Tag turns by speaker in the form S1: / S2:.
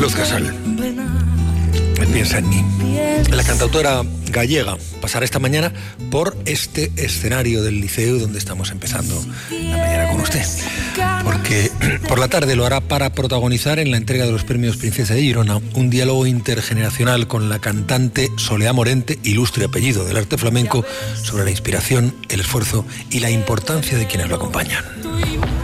S1: Luz Casal, piensa en mí. La cantautora gallega pasará esta mañana por este escenario del Liceo donde estamos empezando la mañana con usted. Porque por la tarde lo hará para protagonizar en la entrega de los premios Princesa de Girona un diálogo intergeneracional con la cantante Soleá Morente, ilustre apellido del arte flamenco, sobre la inspiración, el esfuerzo y la importancia de quienes lo acompañan.